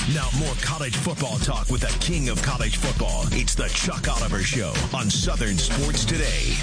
Now more college football talk with the king of college football. It's the Chuck Oliver Show on Southern Sports Today.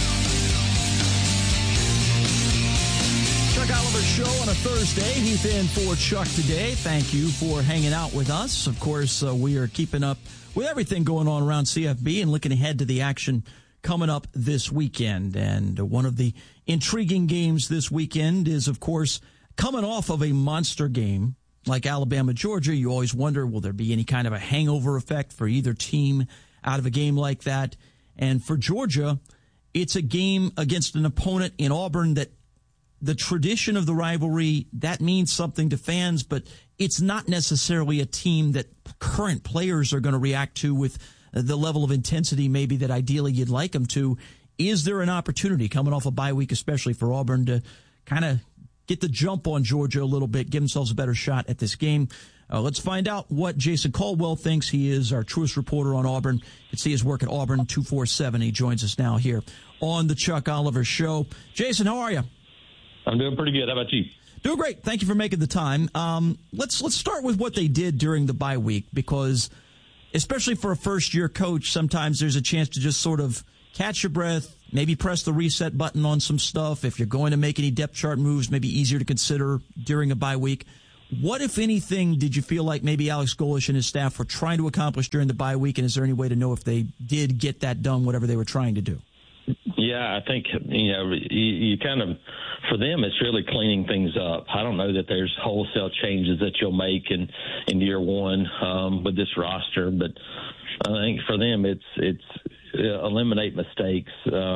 Chuck Oliver Show on a Thursday. He's in for Chuck today. Thank you for hanging out with us. Of course, we are keeping up with everything going on around CFB and looking ahead to the action coming up this weekend. And one of the intriguing games this weekend is, of course, coming off of a monster game like Alabama-Georgia. You always wonder, will there be any kind of a hangover effect for either team out of a game like that? And for Georgia, it's a game against an opponent in Auburn that the tradition of the rivalry, that means something to fans, but it's not necessarily a team that current players are going to react to with the level of intensity maybe that ideally you'd like them to. Is there an opportunity coming off a bye week, especially for Auburn, to kind of get the jump on Georgia a little bit, give themselves a better shot at this game? Let's find out what Jason Caldwell thinks. He is our truest reporter on Auburn. You can see his work at Auburn 247. He joins us now here on the Chuck Oliver Show. Jason, how are you? I'm doing pretty good. How about you? Doing great. Thank you for making the time. Let's start with what they did during the bye week, because especially for a first-year coach, sometimes there's a chance to just sort of catch your breath, maybe press the reset button on some stuff. If you're going to make any depth chart moves, maybe easier to consider during a bye week. What, if anything, did you feel like maybe Alex Golesh and his staff were trying to accomplish during the bye week, and is there any way to know if they did get that done, whatever they were trying to do? Yeah, I think, you kind of, for them, it's really cleaning things up. I don't know that there's wholesale changes that you'll make in year one with this roster, but I think for them, it's eliminate mistakes,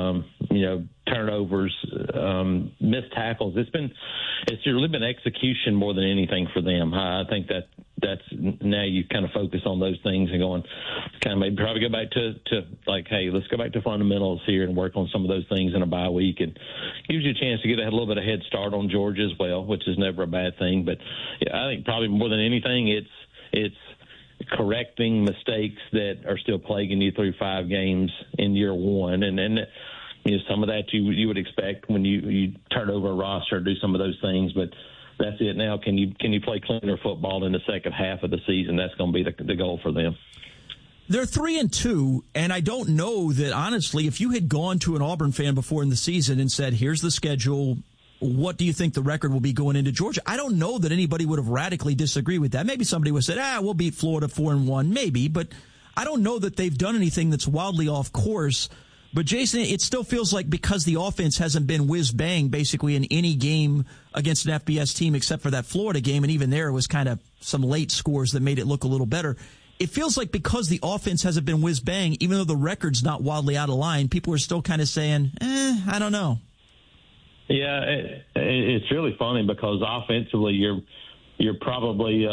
turnovers, missed tackles. It's really been execution more than anything for them. I think that's now you kind of focus on those things and going, kind of maybe probably go back to like, hey, let's go back to fundamentals here and work on some of those things in a bye week, and gives you a chance to get a little bit of head start on Georgia as well, which is never a bad thing. But yeah, I think probably more than anything, it's correcting mistakes that are still plaguing you through 5 games in year one, and some of that you would expect when you turn over a roster, do some of those things, but that's it now. Can you play cleaner football in the second half of the season? That's going to be the goal for them. They're 3-2, and I don't know that, honestly, if you had gone to an Auburn fan before in the season and said, here's the schedule, what do you think the record will be going into Georgia? I don't know that anybody would have radically disagreed with that. Maybe somebody would have said, we'll beat Florida 4-1, maybe, but I don't know that they've done anything that's wildly off course. But, Jason, it still feels like because the offense hasn't been whiz-bang basically in any game against an FBS team except for that Florida game, and even there it was kind of some late scores that made it look a little better. It feels like because the offense hasn't been whiz-bang, even though the record's not wildly out of line, people are still kind of saying, I don't know. Yeah, it's really funny because offensively you're probably,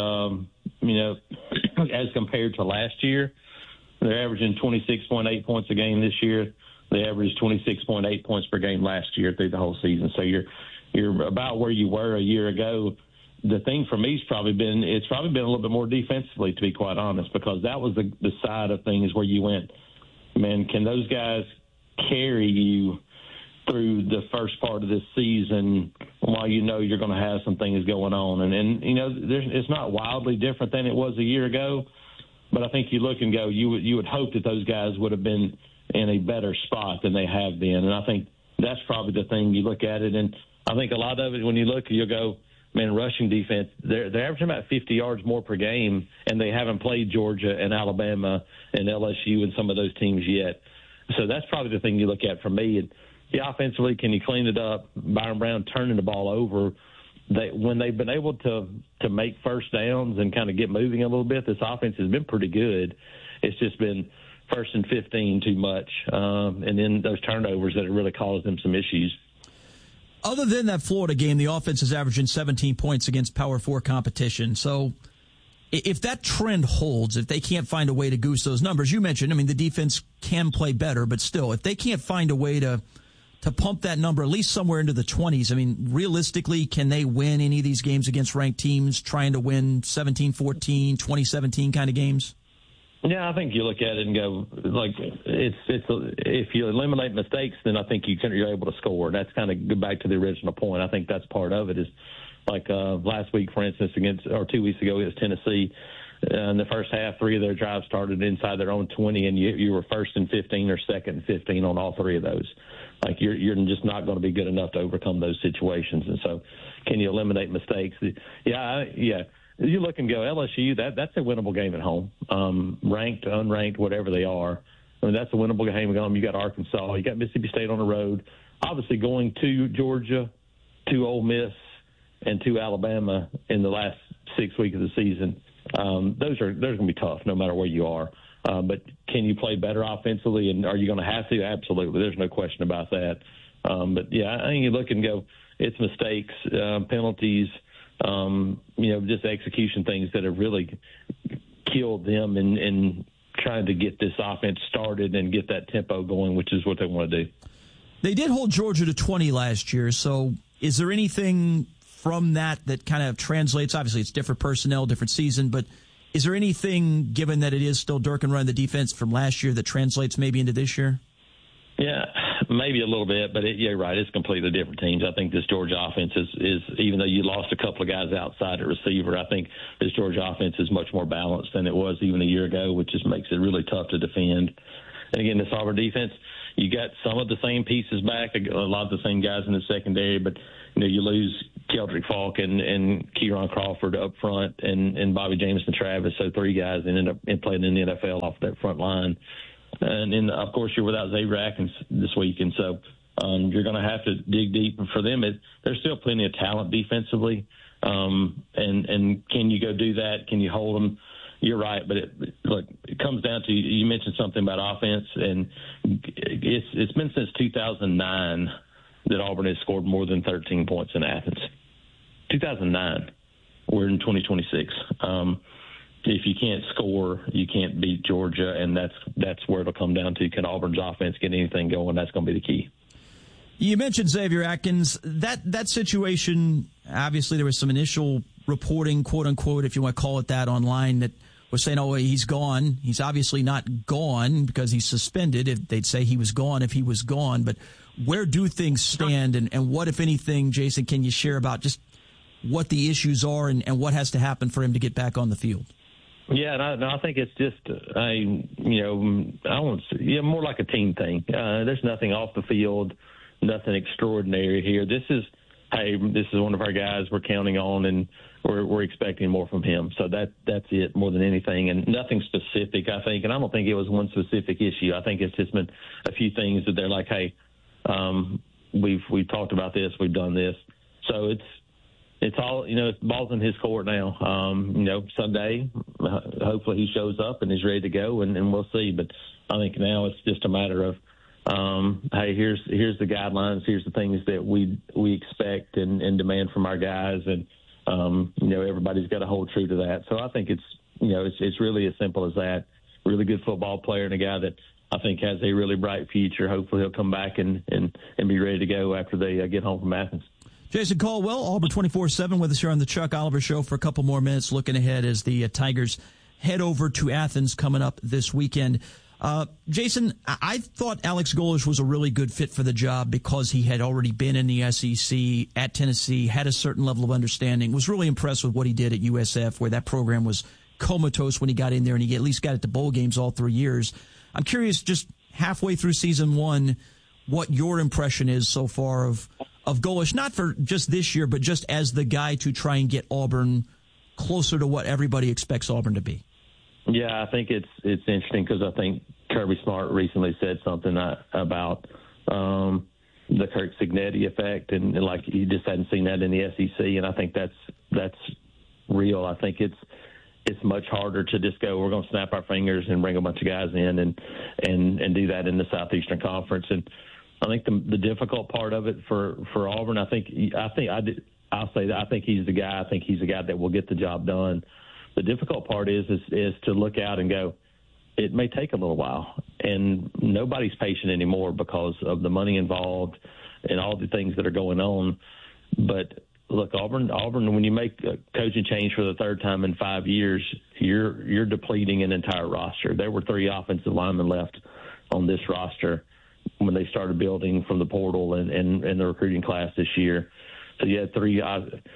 as compared to last year, they're averaging 26.8 points a game this year. They averaged 26.8 points per game last year through the whole season. So you're about where you were a year ago. The thing for me it's probably been a little bit more defensively, to be quite honest, because that was the side of things where you went, man, can those guys carry you through the first part of this season while you're going to have some things going on? And it's not wildly different than it was a year ago, but I think you look and go, you would hope that those guys would have been in a better spot than they have been. And I think that's probably the thing. You look at it, and I think a lot of it, when you look, you'll go, man, rushing defense, they're averaging about 50 yards more per game, and they haven't played Georgia and Alabama and LSU and some of those teams yet. So that's probably the thing you look at for me. And yeah, offensively, can you clean it up? Byron Brown turning the ball over. When they've been able to make first downs and kind of get moving a little bit, this offense has been pretty good. It's just been 1st and 15 too much, and then those turnovers that have really caused them some issues. Other than that Florida game, the offense is averaging 17 points against Power 4 competition. So if that trend holds, if they can't find a way to goose those numbers, you mentioned, the defense can play better, but still, if they can't find a way to pump that number at least somewhere into the 20s, realistically, can they win any of these games against ranked teams, trying to win 17-14, 20-17 kind of games? Yeah, I think you look at it and go, like, if you eliminate mistakes, then I think you're able to score. That's kind of go back to the original point. I think that's part of it. Is like last week, for instance, 2 weeks ago against Tennessee, in the first half, 3 of their drives started inside their own 20, and you were first and 15 or second and 15 on all 3 of those. Like, you're just not going to be good enough to overcome those situations. And so can you eliminate mistakes? Yeah. You look and go, LSU, that's a winnable game at home. Ranked, unranked, whatever they are. I mean, that's a winnable game at home. You got Arkansas. You got Mississippi State on the road. Obviously, going to Georgia, to Ole Miss, and to Alabama in the last 6 weeks of the season, those are going to be tough no matter where you are. But can you play better offensively, and are you going to have to? Absolutely. There's no question about that. But, yeah, I think you look and go, it's mistakes, penalties, just execution things that have really killed them in trying to get this offense started and get that tempo going, which is what they want to do. They did hold Georgia to 20 last year, so is there anything from that kind of translates? Obviously, it's different personnel, different season, but is there anything, given that it is still Durkin running the defense from last year, that translates maybe into this year? Yeah, maybe a little bit, but you're right. It's completely different teams. I think this Georgia offense is even though you lost a couple of guys outside at receiver, I think this Georgia offense is much more balanced than it was even a year ago, which just makes it really tough to defend. And again, this Auburn defense, you got some of the same pieces back, a lot of the same guys in the secondary, but you lose Keldrick Falk and Kieron Crawford up front and Bobby Jameson Travis, so 3 guys that end up playing in the NFL off that front line. And then, of course, you're without Xavier Atkins this week, and so you're going to have to dig deep. For them, there's still plenty of talent defensively, and can you go do that? Can you hold them? You're right, but it comes down to, you mentioned something about offense, and it's been since 2009 that Auburn has scored more than 13 points in Athens. 2009. We're in 2026. If you can't score, you can't beat Georgia, and that's where it'll come down to. Can Auburn's offense get anything going? That's going to be the key. You mentioned Xavier Atkins. That situation, obviously there was some initial reporting, quote unquote, if you want to call it that, online that was saying, oh, he's gone. He's obviously not gone because he's suspended. If they'd say he was gone if he was gone. But where do things stand, and what, if anything, Jason, can you share about just what the issues are and what has to happen for him to get back on the field? Yeah, and I think it's just, more like a team thing. There's nothing off the field, nothing extraordinary here. This is one of our guys we're counting on, and we're expecting more from him. So that's it more than anything, and nothing specific, I think. And I don't think it was one specific issue. I think it's just been a few things that they're like, hey, we've talked about this, we've done this. So it's all, it's ball's in his court now. Sunday, hopefully he shows up and is ready to go, and we'll see. But I think now it's just a matter of, hey, here's the guidelines, here's the things that we expect and demand from our guys, and everybody's got to hold true to that. So I think it's really as simple as that. Really good football player and a guy that I think has a really bright future. Hopefully he'll come back and be ready to go after they get home from Athens. Jason Caldwell, Auburn 24/7 with us here on the Chuck Oliver Show for a couple more minutes, looking ahead as the Tigers head over to Athens coming up this weekend. Jason, I thought Alex Golesh was a really good fit for the job because he had already been in the SEC at Tennessee, had a certain level of understanding, was really impressed with what he did at USF, where that program was comatose when he got in there, and he at least got it to bowl games all 3 years. I'm curious, just halfway through season 1, what your impression is so far of Golesh, not for just this year, but just as the guy to try and get Auburn closer to what everybody expects Auburn to be. Yeah, I think it's interesting because I think Kirby Smart recently said something about the Kirk Cignetti effect, and like he just hadn't seen that in the SEC, and I think that's real. I think it's much harder to just go, we're going to snap our fingers and bring a bunch of guys in and do that in the Southeastern Conference. And I think the difficult part of it for Auburn, I'll say that I think he's the guy. I think he's the guy that will get the job done. The difficult part is to look out and go, it may take a little while, and nobody's patient anymore because of the money involved and all the things that are going on. But look, Auburn, when you make a coaching change for the third time in 5 years, you're depleting an entire roster. There were 3 offensive linemen left on this roster when they started building from the portal and the recruiting class this year. So you had 3.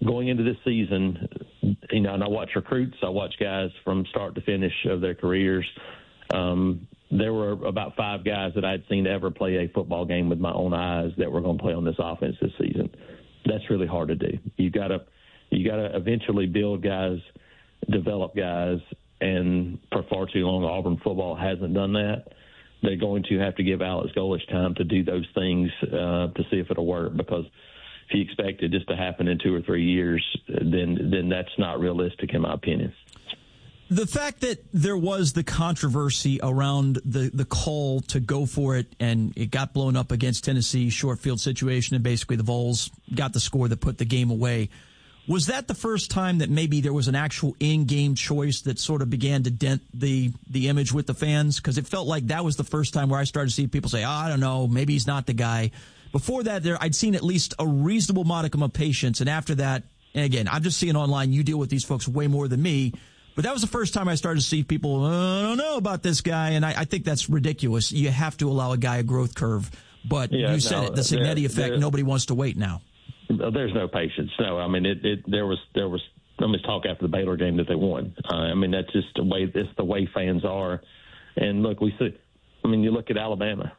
going into this season, and I watch recruits, I watch guys from start to finish of their careers. There were about 5 guys that I'd seen ever play a football game with my own eyes that were going to play on this offense this season. That's really hard to do. You got to eventually build guys, develop guys, and for far too long, Auburn football hasn't done that. They're going to have to give Alex Golesh time to do those things to see if it'll work, because if you expect it just to happen in 2 or 3 years, then that's not realistic, in my opinion. The fact that there was the controversy around the call to go for it, and it got blown up against Tennessee, short field situation, and basically the Vols got the score that put the game away. Was that the first time that maybe there was an actual in-game choice that sort of began to dent the image with the fans? Because it felt like that was the first time where I started to see people say, I don't know, maybe he's not the guy. Before that, I'd seen at least a reasonable modicum of patience, and after that, and again, I'm just seeing online, you deal with these folks way more than me, but that was the first time I started to see people, I don't know about this guy, and I think that's ridiculous. You have to allow a guy a growth curve, but you said it, the Cignetti effect, nobody wants to wait now. There's no patience. No, I mean, there was talk after the Baylor game that they won. I mean, that's just the way, it's the way fans are. And look, you look at Alabama,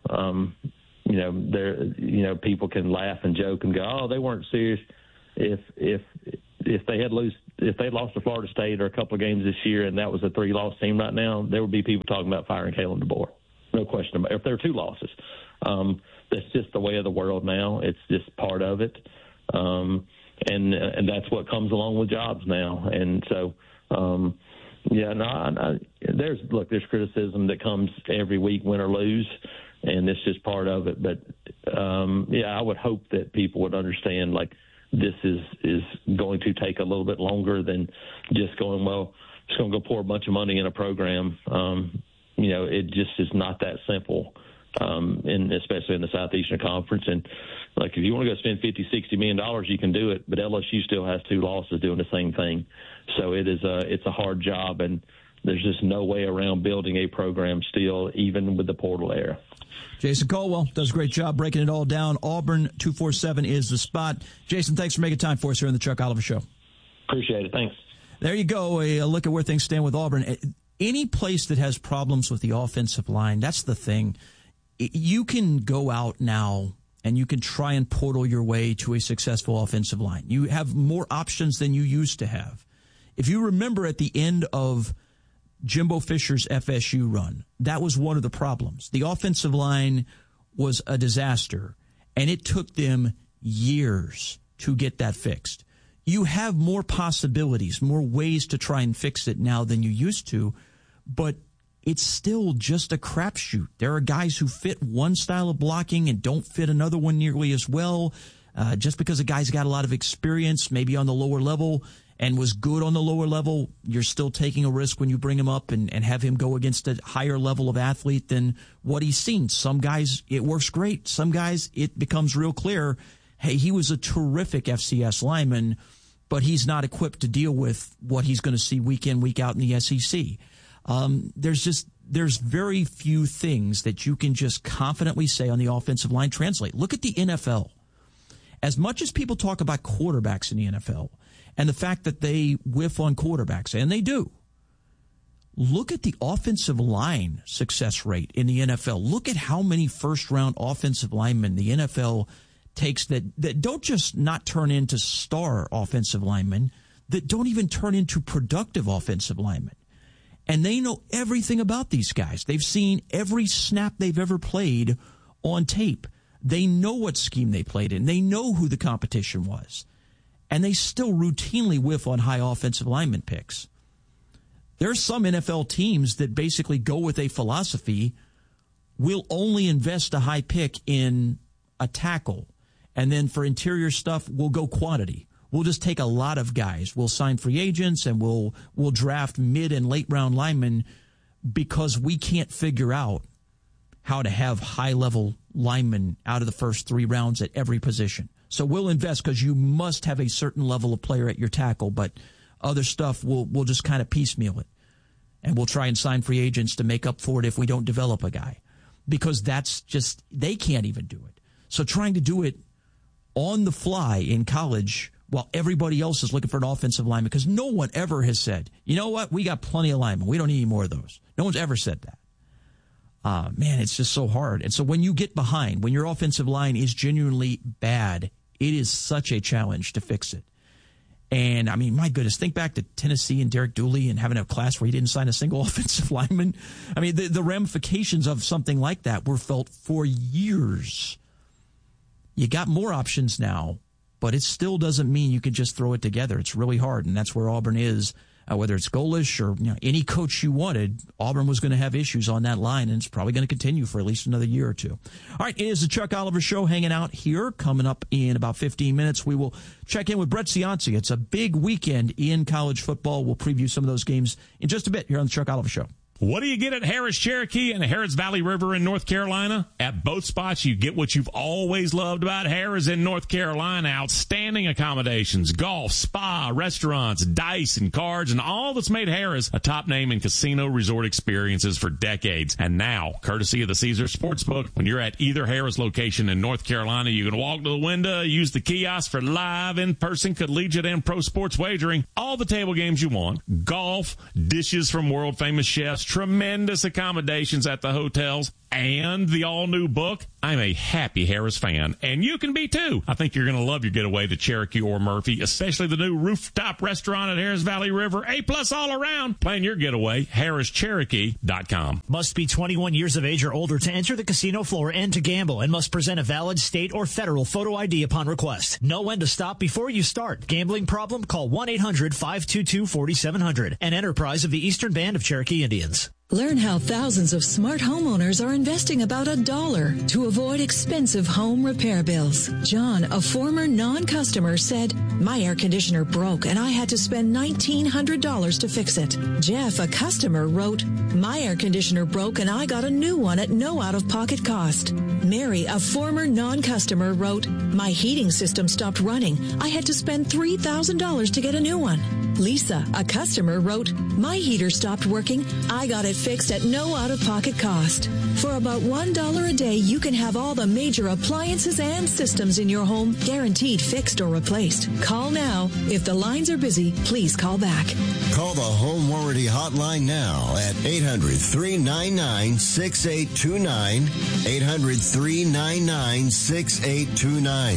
people can laugh and joke and go, oh, they weren't serious. If they lost to Florida State or a couple of games this year and that was a 3-loss team right now, there would be people talking about firing Kalen DeBoer. No question about it. If there are 2 losses, that's just the way of the world now. It's just part of it. And that's what comes along with jobs now. And so, there's criticism that comes every week, win or lose, and it's just part of it. But, I would hope that people would understand, like, this is going to take a little bit longer than just going, well, just going to go pour a bunch of money in a program. It just is not that simple. Especially in the Southeastern Conference. And like, if you want to go spend $50-60 million, you can do it, but LSU still has 2 losses doing the same thing. So it's a hard job, and there's just no way around building a program still, even with the portal era. Jason Caldwell does a great job breaking it all down. Auburn 247 is the spot. Jason, thanks for making time for us here on the Chuck Oliver Show. Appreciate it. Thanks. There you go. A look at where things stand with Auburn. Any place that has problems with the offensive line, that's the thing. You can go out now and you can try and portal your way to a successful offensive line. You have more options than you used to have. If you remember at the end of Jimbo Fisher's FSU run, that was one of the problems. The offensive line was a disaster, and it took them years to get that fixed. You have more possibilities, more ways to try and fix it now than you used to, but it's still just a crapshoot. There are guys who fit one style of blocking and don't fit another one nearly as well. Just because a guy's got a lot of experience, maybe on the lower level, and was good on the lower level, you're still taking a risk when you bring him up and have him go against a higher level of athlete than what he's seen. Some guys, it works great. Some guys, it becomes real clear, hey, he was a terrific FCS lineman, but he's not equipped to deal with what he's going to see week in, week out in the SEC. There's very few things that you can just confidently say on the offensive line translate. Look at the NFL. As much as people talk about quarterbacks in the NFL and the fact that they whiff on quarterbacks, and they do, look at the offensive line success rate in the NFL. Look at how many first-round offensive linemen the NFL takes that don't just not turn into star offensive linemen, that don't even turn into productive offensive linemen. And they know everything about these guys. They've seen every snap they've ever played on tape. They know what scheme they played in. They know who the competition was. And they still routinely whiff on high offensive lineman picks. There are some NFL teams that basically go with a philosophy, we'll only invest a high pick in a tackle. And then for interior stuff, we'll go quantity. We'll just take a lot of guys. We'll sign free agents and we'll draft mid and late round linemen because we can't figure out how to have high level linemen out of the first 3 rounds at every position. So we'll invest because you must have a certain level of player at your tackle, but other stuff we'll just kind of piecemeal it. And we'll try and sign free agents to make up for it if we don't develop a guy. Because that's just, they can't even do it. So trying to do it on the fly in college while everybody else is looking for an offensive lineman, because no one ever has said, you know what, we got plenty of linemen. We don't need any more of those. No one's ever said that. Man, it's just so hard. And so when you get behind, when your offensive line is genuinely bad, it is such a challenge to fix it. And, I mean, my goodness, think back to Tennessee and Derek Dooley and having a class where he didn't sign a single offensive lineman. I mean, the ramifications of something like that were felt for years. You got more options now, but it still doesn't mean you can just throw it together. It's really hard, and that's where Auburn is. Whether it's Golesh or any coach you wanted, Auburn was going to have issues on that line, and it's probably going to continue for at least another year or two. All right, it is the Chuck Oliver Show hanging out here. Coming up in about 15 minutes, we will check in with Brett Cianci. It's a big weekend in college football. We'll preview some of those games in just a bit here on the Chuck Oliver Show. What do you get at Harris Cherokee and the Harris Valley River in North Carolina? At both spots, you get what you've always loved about Harris in North Carolina. Outstanding accommodations, golf, spa, restaurants, dice, and cards, and all that's made Harris a top name in casino resort experiences for decades. And now, courtesy of the Caesar Sportsbook, when you're at either Harris location in North Carolina, you can walk to the window, use the kiosk for live, in-person, collegiate, and pro sports wagering. All the table games you want, golf, dishes from world-famous chefs, tremendous accommodations at the hotels, and the all-new book. I'm a happy Harris fan, and you can be too. I think you're going to love your getaway to Cherokee or Murphy, especially the new rooftop restaurant at Harris Valley River. A+ all around. Plan your getaway, HarrisCherokee.com. Must be 21 years of age or older to enter the casino floor and to gamble, and must present a valid state or federal photo ID upon request. Know when to stop before you start. Gambling problem? Call 1-800-522-4700. An enterprise of the Eastern Band of Cherokee Indians. Learn how thousands of smart homeowners are investing about $1 to avoid expensive home repair bills. John, a former non-customer, said, "My air conditioner broke and I had to spend $1,900 to fix it." Jeff, a customer, wrote, "My air conditioner broke and I got a new one at no out-of-pocket cost." Mary, a former non-customer, wrote, "My heating system stopped running. I had to spend $3,000 to get a new one." Lisa, a customer, wrote, "My heater stopped working. I got it fixed at no out-of-pocket cost." For about $1 a day, you can have all the major appliances and systems in your home guaranteed fixed or replaced. Call now. If the lines are busy, please call back. Call the Home Warranty Hotline now at 800-399-6829, 800-399-6829,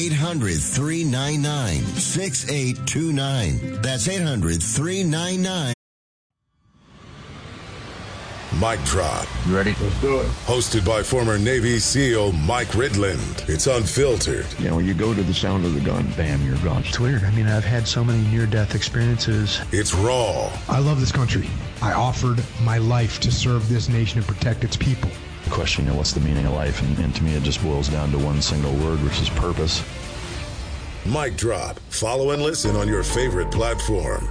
800-399-6829. That's 800-399. Mic Drop. You ready? Let's do it. Hosted by former Navy SEAL Mike Ridland. It's unfiltered. You know, you go to the sound of the gun, bam, you're gone. It's weird. I mean, I've had so many near-death experiences. It's raw. I love this country. I offered my life to serve this nation and protect its people. The question, you know, what's the meaning of life? And to me, it just boils down to one single word, which is purpose. Mic Drop. Follow and listen on your favorite platform.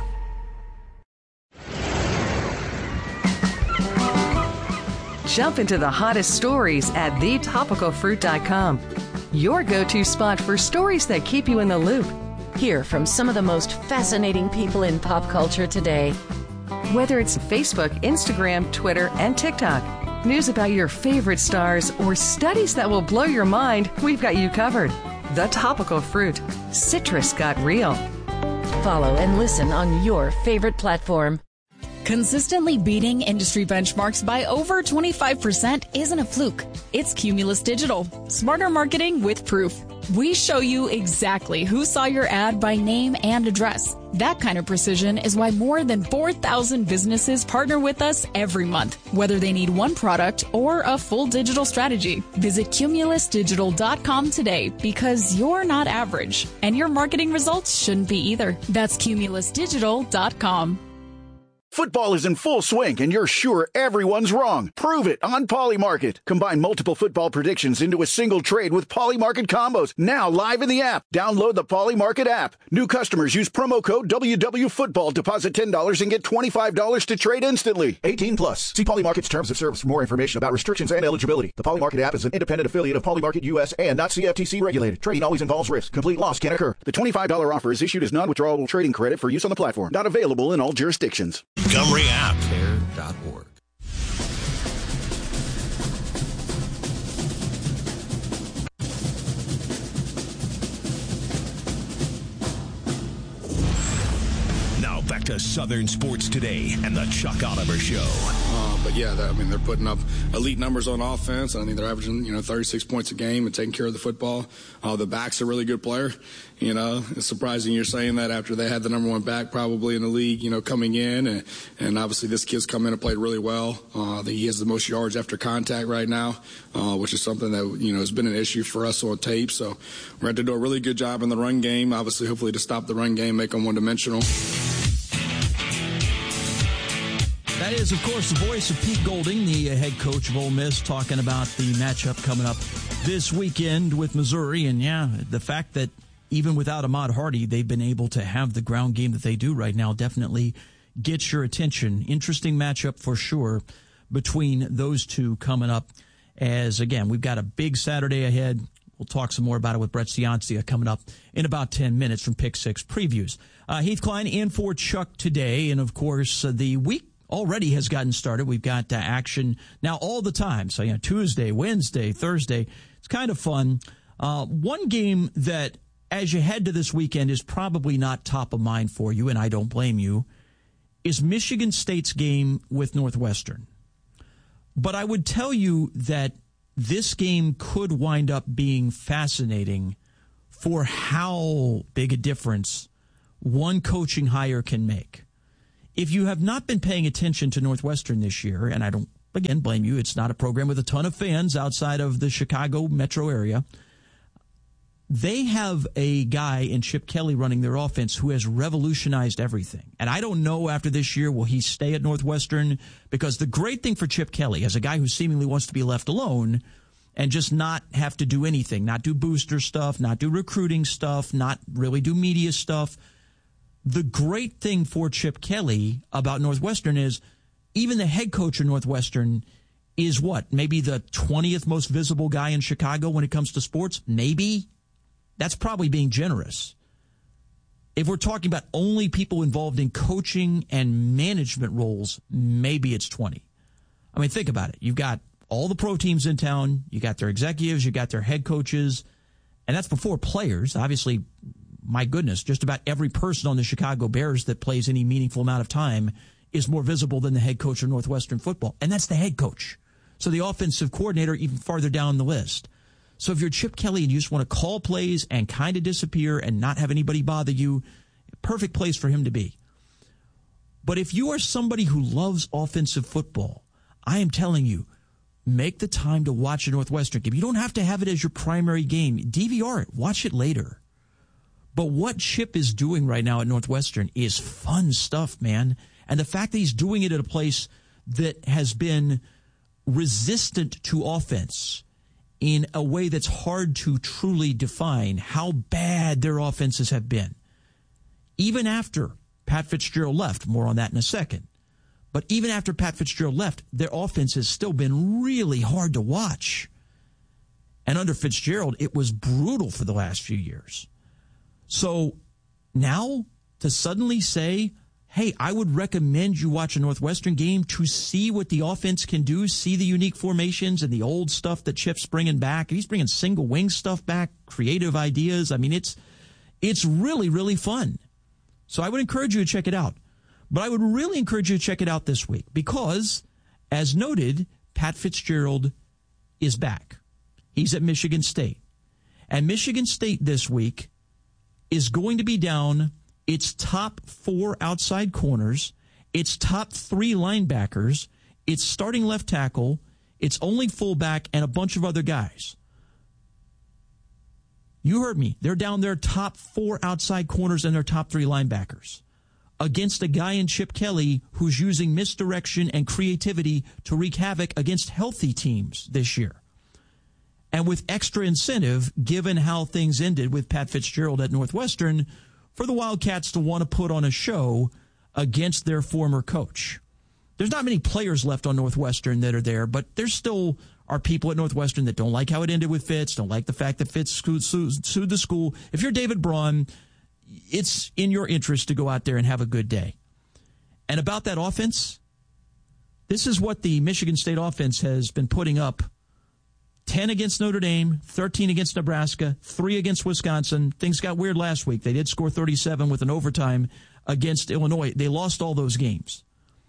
Jump into the hottest stories at thetopicalfruit.com. Your go-to spot for stories that keep you in the loop. Hear from some of the most fascinating people in pop culture today. Whether it's Facebook, Instagram, Twitter, and TikTok, news about your favorite stars, or studies that will blow your mind, we've got you covered. The Topical Fruit. Citrus got real. Follow and listen on your favorite platform. Consistently beating industry benchmarks by over 25% isn't a fluke. It's Cumulus Digital. Smarter marketing with proof. We show you exactly who saw your ad by name and address. That kind of precision is why more than 4,000 businesses partner with us every month, whether they need one product or a full digital strategy. Visit cumulusdigital.com today, because you're not average, and your marketing results shouldn't be either. That's cumulusdigital.com. Football is in full swing, and you're sure everyone's wrong. Prove it on Polymarket. Combine multiple football predictions into a single trade with Polymarket combos. Now live in the app. Download the Polymarket app. New customers use promo code WWFootball. Deposit $10 and get $25 to trade instantly. 18 plus. See Polymarket's terms of service for more information about restrictions and eligibility. The Polymarket app is an independent affiliate of Polymarket US and not CFTC regulated. Trading always involves risk. Complete loss can occur. The $25 offer is issued as non-withdrawable trading credit for use on the platform. Not available in all jurisdictions. Montgomery app. Care.org. to Southern Sports Today and the Chuck Oliver Show. But yeah, they're putting up elite numbers on offense. I think they're averaging, 36 points a game and taking care of the football. The back's a really good player. It's surprising you're saying that after they had the number one back probably in the league, coming in. And obviously this kid's come in and played really well. He has the most yards after contact right now, which is something that, has been an issue for us on tape. So we're going to do a really good job in the run game, obviously, hopefully to stop the run game, make them one-dimensional. That is, of course, the voice of Pete Golding, the head coach of Ole Miss, talking about the matchup coming up this weekend with Missouri. And, yeah, the fact that even without Ahmad Hardy, they've been able to have the ground game that they do right now definitely gets your attention. Interesting matchup for sure between those two coming up as, again, we've got a big Saturday ahead. We'll talk some more about it with Brett Ciancia coming up in about 10 minutes from Pick 6 Previews. Heath Klein in for Chuck today. And, of course, the week already has gotten started. We've got action now all the time. So, Tuesday, Wednesday, Thursday. It's kind of fun. One game that, as you head to this weekend, is probably not top of mind for you, and I don't blame you, is Michigan State's game with Northwestern. But I would tell you that this game could wind up being fascinating for how big a difference one coaching hire can make. If you have not been paying attention to Northwestern this year, and I don't, again, blame you, it's not a program with a ton of fans outside of the Chicago metro area, they have a guy in Chip Kelly running their offense who has revolutionized everything. And I don't know after this year, will he stay at Northwestern? Because the great thing for Chip Kelly, as a guy who seemingly wants to be left alone and just not have to do anything, not do booster stuff, not do recruiting stuff, not really do media stuff, the great thing for Chip Kelly about Northwestern is even the head coach of Northwestern is what? Maybe the 20th most visible guy in Chicago when it comes to sports? Maybe. That's probably being generous. If we're talking about only people involved in coaching and management roles, maybe it's 20. I mean, think about it. You've got all the pro teams in town. You got their executives. You got their head coaches. And that's before players. Obviously, my goodness, just about every person on the Chicago Bears that plays any meaningful amount of time is more visible than the head coach of Northwestern football. And that's the head coach. So the offensive coordinator even farther down the list. So if you're Chip Kelly and you just want to call plays and kind of disappear and not have anybody bother you, perfect place for him to be. But if you are somebody who loves offensive football, I am telling you, make the time to watch a Northwestern game. You don't have to have it as your primary game. DVR it. Watch it later. But what Chip is doing right now at Northwestern is fun stuff, man. And the fact that he's doing it at a place that has been resistant to offense in a way that's hard to truly define how bad their offenses have been. Even after Pat Fitzgerald left, more on that in a second. But even after Pat Fitzgerald left, their offense has still been really hard to watch. And under Fitzgerald, it was brutal for the last few years. So now to suddenly say, hey, I would recommend you watch a Northwestern game to see what the offense can do, see the unique formations and the old stuff that Chip's bringing back. He's bringing single wing stuff back, creative ideas. I mean, it's really, really fun. So I would encourage you to check it out. But I would really encourage you to check it out this week because, as noted, Pat Fitzgerald is back. He's at Michigan State. And Michigan State this week is going to be down its top 4 outside corners, its top 3 linebackers, its starting left tackle, its only fullback, and a bunch of other guys. You heard me. They're down their top 4 outside corners and their top 3 linebackers against a guy in Chip Kelly who's using misdirection and creativity to wreak havoc against healthy teams this year. And with extra incentive, given how things ended with Pat Fitzgerald at Northwestern, for the Wildcats to want to put on a show against their former coach. There's not many players left on Northwestern that are there, but there still are people at Northwestern that don't like how it ended with Fitz, don't like the fact that Fitz sued the school. If you're David Braun, it's in your interest to go out there and have a good day. And about that offense, this is what the Michigan State offense has been putting up. 10 against Notre Dame, 13 against Nebraska, 3 against Wisconsin. Things got weird last week. They did score 37 with an overtime against Illinois. They lost all those games.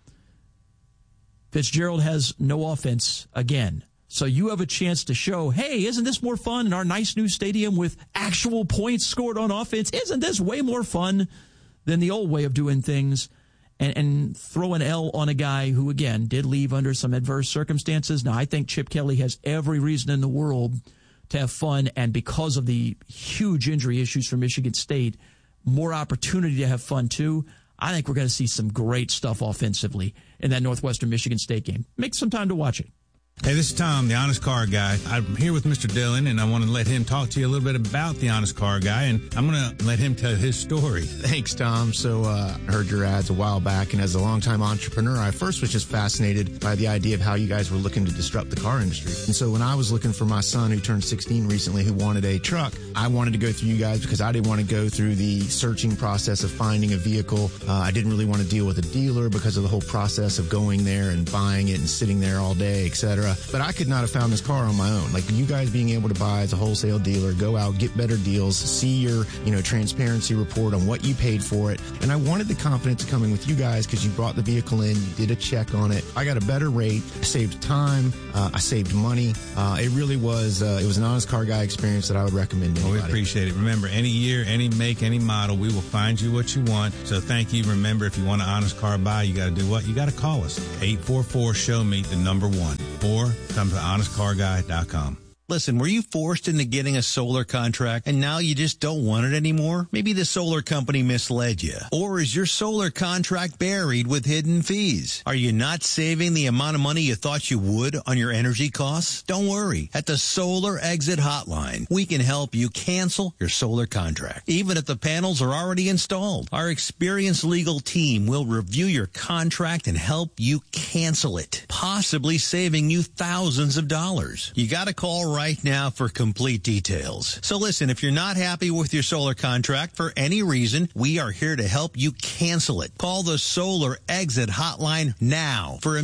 Fitzgerald has no offense again. So you have a chance to show, hey, isn't this more fun in our nice new stadium with actual points scored on offense? Isn't this way more fun than the old way of doing things? And throw an L on a guy who, again, did leave under some adverse circumstances. Now, I think Chip Kelly has every reason in the world to have fun, and because of the huge injury issues for Michigan State, more opportunity to have fun, too. I think we're going to see some great stuff offensively in that Northwestern Michigan State game. Make some time to watch it. Hey, this is Tom, the Honest Car Guy. I'm here with Mr. Dillon, and I want to let him talk to you a little bit about the Honest Car Guy, and I'm going to let him tell his story. Thanks, Tom. So I heard your ads a while back, and as a longtime entrepreneur, I first was just fascinated by the idea of how you guys were looking to disrupt the car industry. And so when I was looking for my son, who turned 16 recently, who wanted a truck, I wanted to go through you guys because I didn't want to go through the searching process of finding a vehicle. I didn't really want to deal with a dealer because of the whole process of going there and buying it and sitting there all day, etc. But I could not have found this car on my own. Like you guys being able to buy as a wholesale dealer, go out, get better deals, see your, transparency report on what you paid for it. And I wanted the confidence coming with you guys because you brought the vehicle in, you did a check on it. I got a better rate, saved time, I saved money. It really was, it was an Honest Car Guy experience that I would recommend to anybody. We appreciate it. Remember, any year, any make, any model, we will find you what you want. So thank you. Remember, if you want an Honest Car Buy, you got to do what? You got to call us. 844-SHOW-ME, the number 1. Or come to honestcarguy.com. Listen, were you forced into getting a solar contract and now you just don't want it anymore? Maybe the solar company misled you. Or is your solar contract buried with hidden fees? Are you not saving the amount of money you thought you would on your energy costs? Don't worry. At the Solar Exit Hotline, we can help you cancel your solar contract, even if the panels are already installed. Our experienced legal team will review your contract and help you cancel it, possibly saving you thousands of dollars. You got to call right now for complete details. So listen, if you're not happy with your solar contract for any reason, we are here to help you cancel it. Call the Solar Exit Hotline now for